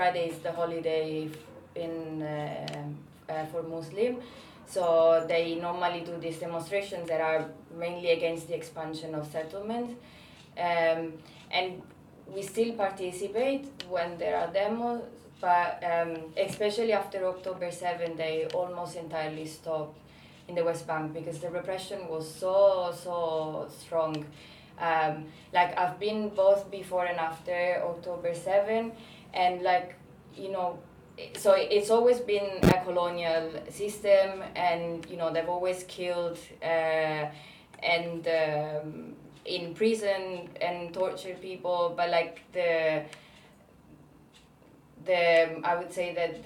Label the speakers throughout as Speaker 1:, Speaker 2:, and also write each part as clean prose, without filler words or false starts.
Speaker 1: Friday is the holiday for Muslim, so they normally do these demonstrations that are mainly against the expansion of settlements, and we still participate when there are demos, but especially after October 7, they almost entirely stopped in the West Bank because the repression was so strong. Like I've been both before and after October 7, and so it's always been a colonial system, and they've always killed and in prison and torture people, but like the I would say that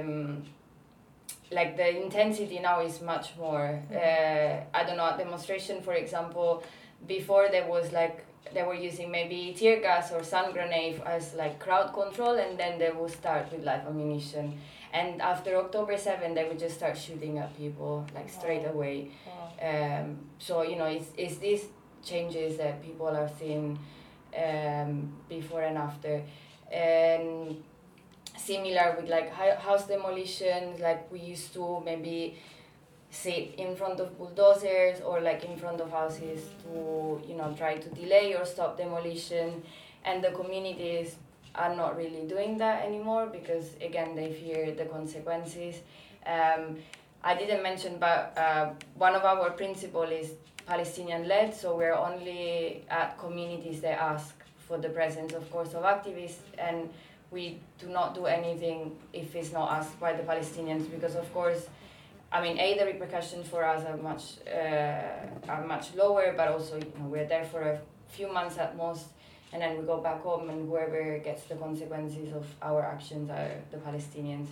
Speaker 1: the intensity now is much more. I don't know, demonstration, for example, before there was like they were using maybe tear gas or sun grenade as like crowd control, and then they will start with live ammunition. And after October 7, they would just start shooting at people like straight away. So it's these changes that people are seeing before and after. And similar with like house demolitions, like we used to maybe sit in front of bulldozers or like in front of houses to try to delay or stop demolition, and the communities are not really doing that anymore because again they fear the consequences. I didn't mention, but one of our principles is Palestinian led, so we're only at communities that ask for the presence, of course, of activists, and we do not do anything if it's not asked by the Palestinians, because of course, the repercussions for us are much lower, but also we're there for a few months at most, and then we go back home, and whoever gets the consequences of our actions are the Palestinians.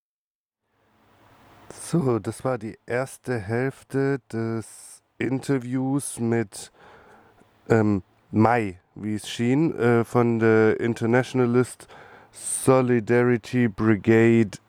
Speaker 2: So, das war die erste Hälfte des Interviews mit Mai, wie es schien, von der Internationalist Solidarity Brigade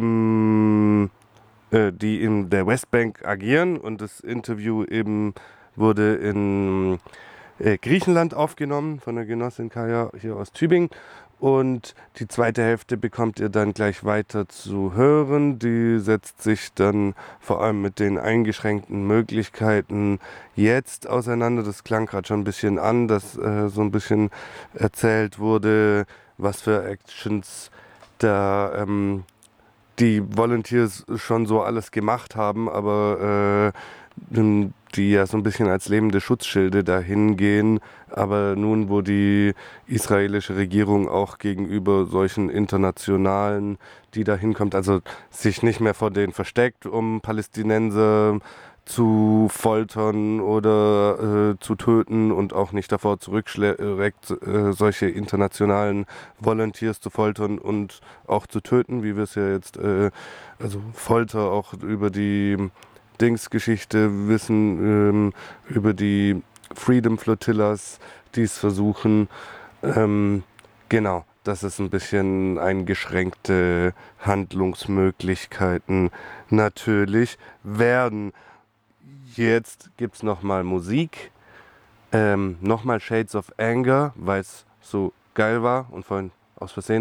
Speaker 2: die in der Westbank agieren, und das Interview eben wurde in Griechenland aufgenommen von der Genossin Kaya hier aus Tübingen, und die zweite Hälfte bekommt ihr dann gleich weiter zu hören. Die setzt sich dann vor allem mit den eingeschränkten Möglichkeiten jetzt auseinander. Das klang gerade schon ein bisschen an, dass so ein bisschen erzählt wurde, was für Actions da die Volunteers schon so alles gemacht haben, aber die ja so ein bisschen als lebende Schutzschilde dahin gehen. Aber nun, wo die israelische Regierung auch gegenüber solchen Internationalen, die da hinkommt, also sich nicht mehr vor denen versteckt, um Palästinenser zu foltern oder zu töten, und auch nicht davor zurückschreckt, solche internationalen Volunteers zu foltern und auch zu töten, wie wir es ja jetzt, also Folter auch über die Dingsgeschichte wissen, über die Freedom Flotillas, die es versuchen. Genau, dass es ein bisschen eingeschränkte Handlungsmöglichkeiten natürlich werden. Jetzt gibt's nochmal Musik, nochmal Shades of Anger, weil es so geil war und vorhin aus Versehen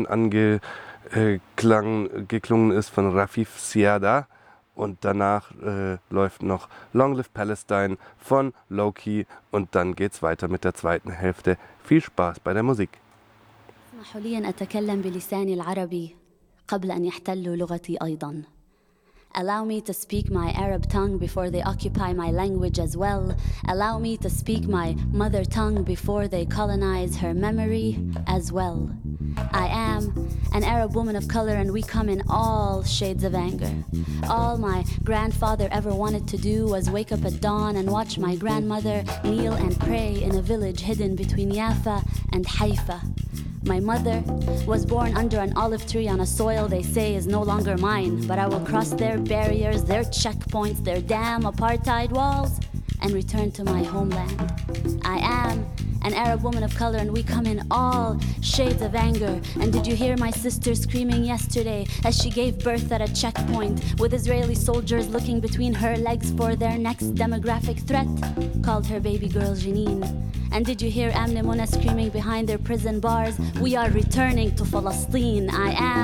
Speaker 2: geklungen ist von Rafif Siada, und danach läuft noch Long Live Palestine von Loki, und dann geht's weiter mit der zweiten Hälfte. Viel Spaß bei der Musik.
Speaker 3: اسمحوا لي أن أتكلم بلساني العربي قبل أن يحتلوا لغتي أيضاً. Allow me to speak my Arab tongue before they occupy my language as well. Allow me to speak my mother tongue before they colonize her memory as well. I am an Arab woman of color, and we come in all shades of anger. All my grandfather ever wanted to do was wake up at dawn and watch my grandmother kneel and pray in a village hidden between Jaffa and Haifa. My mother was born under an olive tree on a soil they say is no longer mine, but I will cross their barriers, their checkpoints, their damn apartheid walls, and return to my homeland. I am an Arab woman of color, and we come in all shades of anger. And did you hear my sister screaming yesterday as she gave birth at a checkpoint, with Israeli soldiers looking between her legs for their next demographic threat? Called her baby girl Janine. And did you hear Amne Mona screaming behind their prison bars, we are returning to Palestine. I am